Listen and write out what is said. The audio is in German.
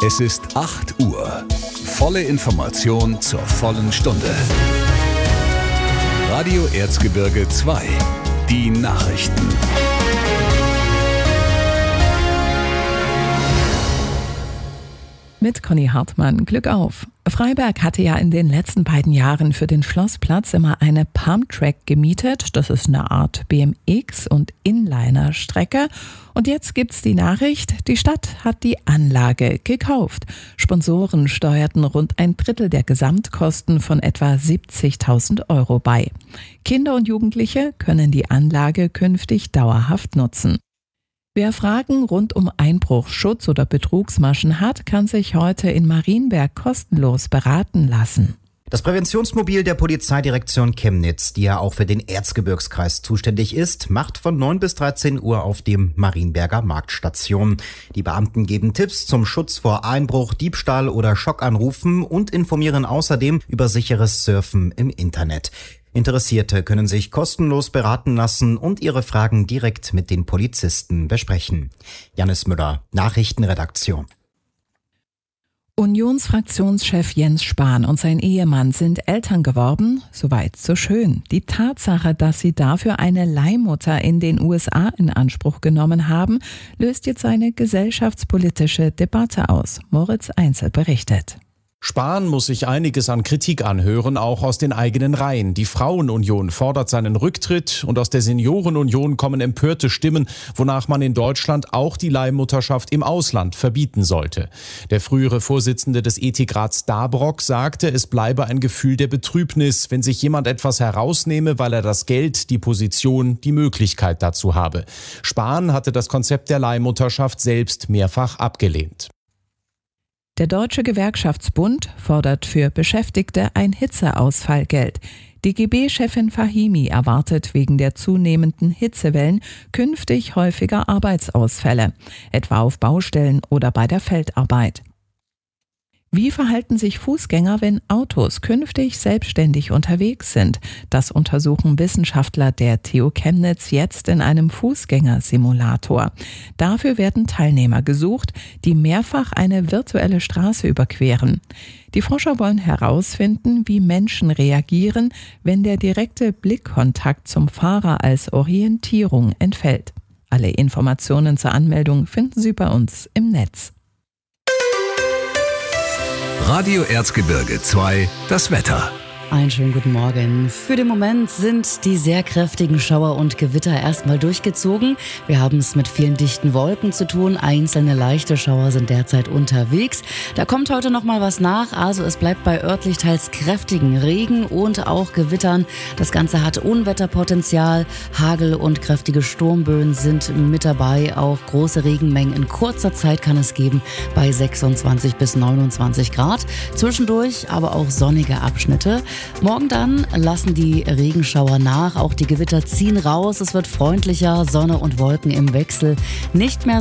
Es ist 8 Uhr. Volle Information zur vollen Stunde. Radio Erzgebirge 2. Die Nachrichten. Mit Conny Hartmann, Glück auf. Freiberg hatte ja in den letzten beiden Jahren für den Schlossplatz immer eine Pumptrack gemietet. Das ist eine Art BMX- und Inliner-Strecke. Und jetzt gibt's die Nachricht, die Stadt hat die Anlage gekauft. Sponsoren steuerten rund ein Drittel der Gesamtkosten von etwa 70.000 Euro bei. Kinder und Jugendliche können die Anlage künftig dauerhaft nutzen. Wer Fragen rund um Einbruch, Schutz oder Betrugsmaschen hat, kann sich heute in Marienberg kostenlos beraten lassen. Das Präventionsmobil der Polizeidirektion Chemnitz, die ja auch für den Erzgebirgskreis zuständig ist, macht von 9 bis 13 Uhr auf dem Marienberger Markt Station. Die Beamten geben Tipps zum Schutz vor Einbruch, Diebstahl oder Schockanrufen und informieren außerdem über sicheres Surfen im Internet. Interessierte können sich kostenlos beraten lassen und ihre Fragen direkt mit den Polizisten besprechen. Jannis Müller, Nachrichtenredaktion. Unionsfraktionschef Jens Spahn und sein Ehemann sind Eltern geworden. Soweit so schön. Die Tatsache, dass sie dafür eine Leihmutter in den USA in Anspruch genommen haben, löst jetzt eine gesellschaftspolitische Debatte aus. Moritz Einzel berichtet. Spahn muss sich einiges an Kritik anhören, auch aus den eigenen Reihen. Die Frauenunion fordert seinen Rücktritt und aus der Seniorenunion kommen empörte Stimmen, wonach man in Deutschland auch die Leihmutterschaft im Ausland verbieten sollte. Der frühere Vorsitzende des Ethikrats Dabrock sagte, es bleibe ein Gefühl der Betrübnis, wenn sich jemand etwas herausnehme, weil er das Geld, die Position, die Möglichkeit dazu habe. Spahn hatte das Konzept der Leihmutterschaft selbst mehrfach abgelehnt. Der Deutsche Gewerkschaftsbund fordert für Beschäftigte ein Hitzeausfallgeld. DGB-Chefin Fahimi erwartet wegen der zunehmenden Hitzewellen künftig häufiger Arbeitsausfälle, etwa auf Baustellen oder bei der Feldarbeit. Wie verhalten sich Fußgänger, wenn Autos künftig selbstständig unterwegs sind? Das untersuchen Wissenschaftler der TU Chemnitz jetzt in einem Fußgängersimulator. Dafür werden Teilnehmer gesucht, die mehrfach eine virtuelle Straße überqueren. Die Forscher wollen herausfinden, wie Menschen reagieren, wenn der direkte Blickkontakt zum Fahrer als Orientierung entfällt. Alle Informationen zur Anmeldung finden Sie bei uns im Netz. Radio Erzgebirge 2, das Wetter. Einen schönen guten Morgen. Für den Moment sind die sehr kräftigen Schauer und Gewitter erstmal durchgezogen. Wir haben es mit vielen dichten Wolken zu tun. Einzelne leichte Schauer sind derzeit unterwegs. Da kommt heute noch mal was nach. Also es bleibt bei örtlich teils kräftigen Regen und auch Gewittern. Das Ganze hat Unwetterpotenzial. Hagel und kräftige Sturmböen sind mit dabei. Auch große Regenmengen in kurzer Zeit kann es geben bei 26 bis 29 Grad. Zwischendurch aber auch sonnige Abschnitte. Morgen dann lassen die Regenschauer nach, auch die Gewitter ziehen raus, es wird freundlicher, Sonne und Wolken im Wechsel, nicht mehr